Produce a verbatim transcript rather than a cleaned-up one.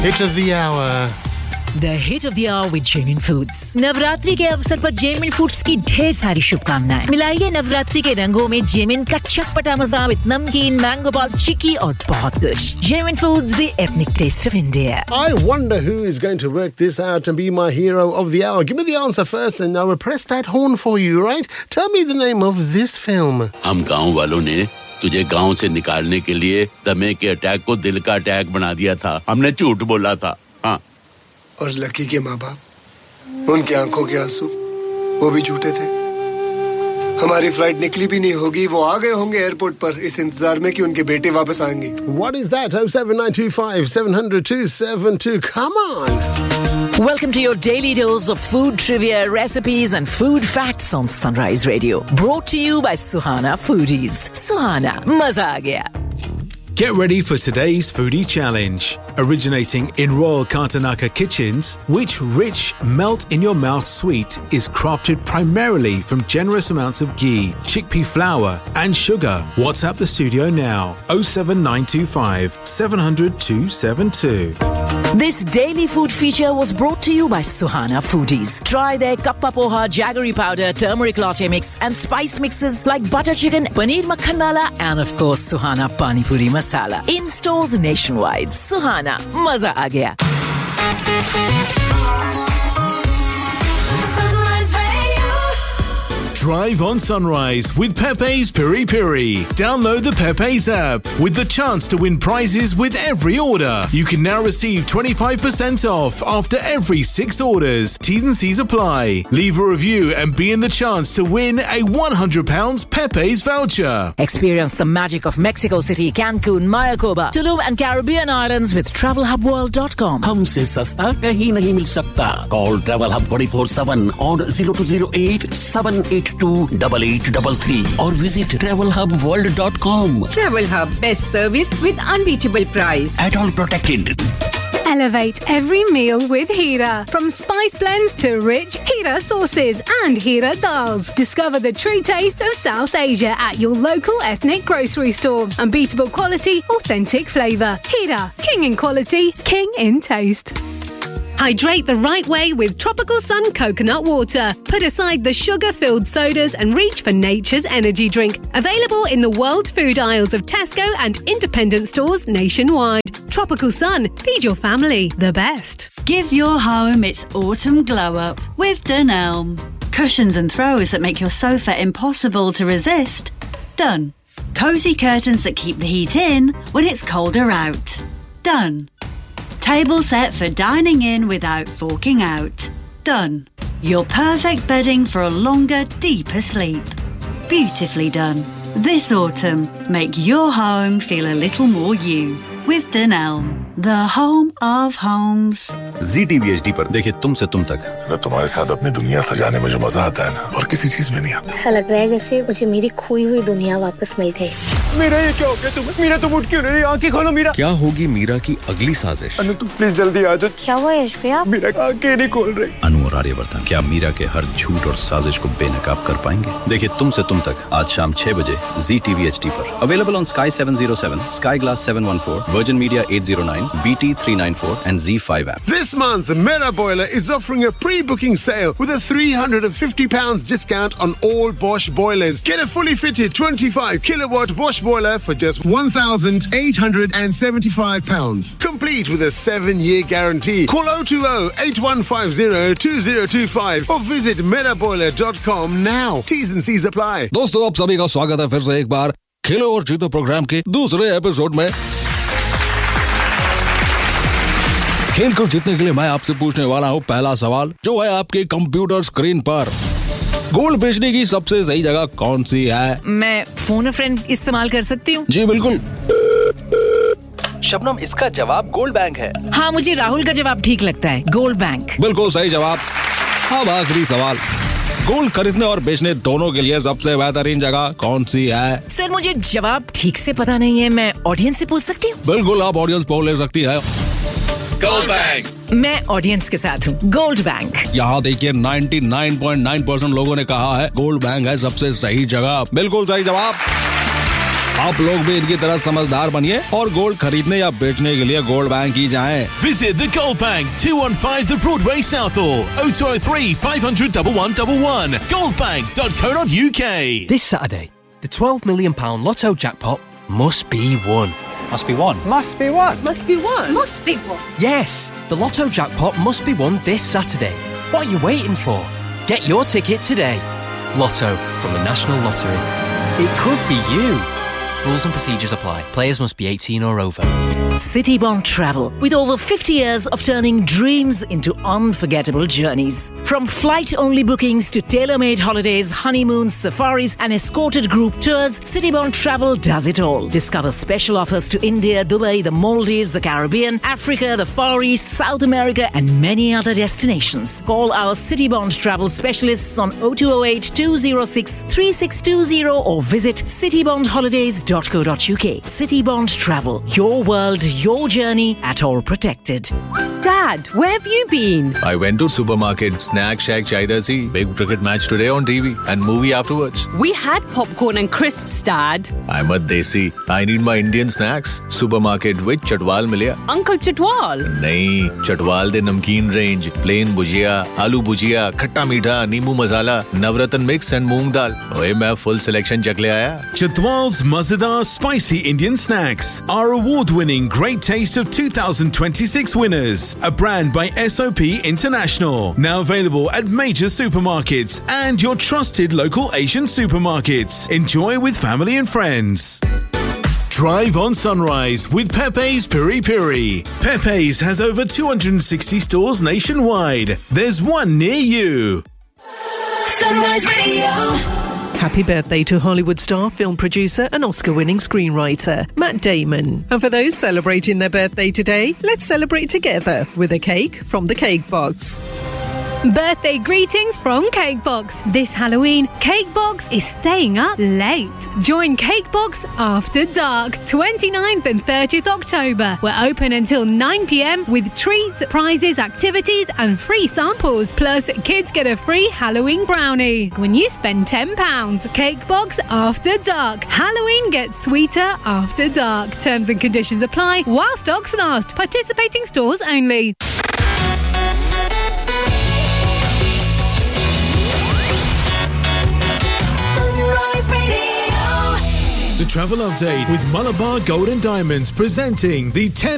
Hit of the hour. The hit of the hour with Genuine Foods. Navratri के अवसर पर Genuine Foods की ढेर सारी शुभकामनाएं. मिलाइए नवरात्रि के रंगों में Genuine का चटपटा मजा with नमकीन, मैंगो बॉल, चिक्की और बहुत कुछ. Genuine Foods, the ethnic taste of India. I wonder who is going to work this out and be my hero of the hour. Give me the answer first and I will press that horn for you, right? Tell me the name of this film. हम गांव वालों ने तुझे गांव से निकालने के लिए दमे के अटैक को दिल का अटैक बना दिया था. हमने झूठ बोला था. हाँ. और लकी के माँ बाप, उनकी आंखों के आंसू, वो भी झूठे थे. हमारी फ्लाइट निकली भी नहीं होगी, वो आ गए होंगे एयरपोर्ट पर इस इंतजार में कि उनके बेटे वापस आएंगे. What is that? oh seven nine two five seven hundred two seven two. Come on. Welcome to your daily dose of food trivia, recipes and food facts on Sunrise Radio. Brought to you by Suhana Foodies. Suhana, maza aa gaya. Get ready for today's foodie challenge. Originating in Royal Kartanaka Kitchens, which rich, melt-in-your-mouth sweet is crafted primarily from generous amounts of ghee, chickpea flour and sugar. WhatsApp the studio now. oh seven nine two five seven hundred two seven two. This daily food feature was brought to you by Suhana Foodies. Try their kappa poha, jaggery powder, turmeric latte mix and spice mixes like butter chicken, paneer makhan wala and of course Suhana Pani Puri Masala. In stores nationwide. Suhana, maza aa gaya. Drive on Sunrise with Pepe's Piri Piri. Download the Pepe's app with the chance to win prizes with every order. You can now receive twenty-five percent off after every six orders. T's and C's apply. Leave a review and be in the chance to win a one hundred pounds Pepe's voucher. Experience the magic of Mexico City, Cancun, Mayakoba, Tulum and Caribbean Islands with travel hub world dot com. हमसे सस्ता कहीं नहीं मिल सकता. Call Travel Hub twenty-four seven on zero two zero eight seven eight two eight eight three three or visit travel hub world dot com. Travel Hub, best service with unbeatable price. At all protected. Elevate every meal with Hira. From spice blends to rich Hira sauces and Hira dals. Discover the true taste of South Asia at your local ethnic grocery store. Unbeatable quality, authentic flavour. Hira, king in quality, king in taste. Hydrate the right way with Tropical Sun coconut water. Put aside the sugar-filled sodas and reach for nature's energy drink. Available in the world food aisles of Tesco and independent stores nationwide. Tropical Sun. Feed your family the best. Give your home its autumn glow-up with Dunelm. Cushions and throws that make your sofa impossible to resist. Done. Cosy curtains that keep the heat in when it's colder out. Done. Table set for dining in without forking out. Done. Your perfect bedding for a longer, deeper sleep. Beautifully done. This autumn, make your home feel a little more you with Dunelm, the home of homes. Z T V H D पर देखिए तुमसे तुम तक. मैं तुम्हारे साथ अपनी दुनिया सजाने में जो मजा आता है ना, और किसी चीज में नहीं आता. ऐसा लग रहा है जैसे मुझे मेरी खोई हुई दुनिया वापस मिल गई. मीरा, ये क्या हो गया तुम्हें? मीरा, तुम उठ क्यों नहीं? आंखें खोलो मीरा. क्या होगी मीरा की अगली साजिश? अनु, तुम प्लीज जल्दी आ जाओ. क्या हुआ यश भैया? मीरा आंखें नहीं खोल रही. अनु और आर्यवर्धन क्या मीरा के हर झूठ और साजिश को बेनकाब कर पाएंगे? देखिए तुमसे तुम तक आज शाम छह बजे Z T V H D पर. Available on Sky seven oh seven, Sky Glass seven one four, Virgin Media eight oh nine, B T three ninety-four and Z five app. This month, Mera Boiler is offering a pre-booking sale with a three hundred fifty pounds discount on all Bosch boilers. Get a fully fitted twenty-five kilowatt Bosch boiler for just one thousand eight hundred seventy-five pounds. Complete with a seven-year guarantee. Call oh two oh eight one five oh two oh two five or visit mera boiler dot com now. T's and C's apply. दोस्तों, आप सभी का स्वागत है फिर से एक बार खेलो और जीतो प्रोग्राम के दूसरे एपिसोड में. खेल को जीतने के लिए मैं आपसे पूछने वाला हूँ पहला सवाल, जो है आपके कंप्यूटर स्क्रीन पर. गोल्ड बेचने की सबसे सही जगह कौन सी है? मैं फोन अ फ्रेंड इस्तेमाल कर सकती हूँ? जी बिल्कुल. शबनम, इसका जवाब गोल्ड बैंक है. हाँ, मुझे राहुल का जवाब ठीक लगता है. Gold bank. बिल्कुल सही जवाब. अब आखिरी सवाल, गोल्ड खरीदने और बेचने दोनों के लिए सबसे बेहतरीन जगह कौन सी है? सर, मुझे जवाब ठीक से पता नहीं है. मैं ऑडियंस से पूछ सकती हूँ? बिल्कुल, आप ऑडियंस पोल ले सकती है. Gold bank. मैं ऑडियंस के साथ हूँ. Gold bank. यहाँ देखिए निन्यानवे पॉइंट नौ परसेंट लोगों ने कहा है गोल्ड बैंक है सबसे सही जगह. बिल्कुल सही जवाब. आप लोग भी इनकी तरह समझदार बनिए और गोल्ड खरीदने या बेचने के लिए गोल्ड बैंक ही जाएं। Visit the Gold Bank, two one five The Broadway Southall, oh two oh three, five hundred, one one one one, goldbank dot co dot uk. This Saturday, the twelve million pounds Lotto jackpot must be won. Must be won. Must be what? Must be one. Must be one. Yes, the Lotto jackpot must be won this Saturday. What are you waiting for? Get your ticket today. Lotto from the National Lottery. It could be you. Rules and procedures apply. Players must be eighteen or over. Citybond Travel, with over fifty years of turning dreams into unforgettable journeys. From flight-only bookings to tailor-made holidays, honeymoons, safaris and escorted group tours, Citybond Travel does it all. Discover special offers to India, Dubai, the Maldives, the Caribbean, Africa, the Far East, South America and many other destinations. Call our Citybond Travel specialists on oh two oh eight, two oh six, three six two oh or visit citybond holidays dot co dot uk. Citybond Travel. Your world, your journey, at all protected. Dad, where have you been? I went to supermarket, snack shack chahiye si. Big cricket match today on T V and movie afterwards. We had popcorn and crisps, Dad. I'm a desi. I need my Indian snacks. Supermarket with Chatwal milya. Uncle Chatwal? Nahi, Chatwal de namkeen range. Plain bhujia, aloo bhujia, khatta meetha, neembu masala, navratan mix and moong dal. Oye, main full selection chak le aaya. Chatwal's Mazadar Spicy Indian Snacks are award-winning Great Taste of two thousand twenty-six winners. A brand by S O P International. Now available at major supermarkets and your trusted local Asian supermarkets. Enjoy with family and friends. Drive on Sunrise with Pepe's Piri Piri. Pepe's has over two hundred sixty stores nationwide. There's one near you. Sunrise Radio. Happy birthday to Hollywood star, film producer and Oscar-winning screenwriter Matt Damon. And for those celebrating their birthday today, let's celebrate together with a cake from the Cake Box. Birthday greetings from Cakebox. This Halloween, Cakebox is staying up late. Join Cakebox After Dark, twenty-ninth and thirtieth October. We're open until nine p.m. with treats, prizes, activities and free samples. Plus, kids get a free Halloween brownie when you spend ten pounds. Cakebox After Dark. Halloween gets sweeter after dark. Terms and conditions apply while stocks last. Participating stores only. The travel update with Malabar Gold and Diamonds presenting the tenth